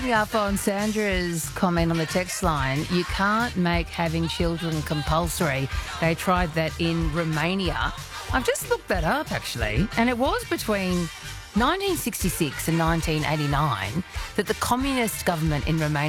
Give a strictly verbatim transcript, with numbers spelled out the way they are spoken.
picking up on Sandra's comment on the text line, you can't make having children compulsory. They tried that in Romania. I've just looked that up, actually, and it was between nineteen sixty-six and nineteen eighty-nine that the communist government in Romania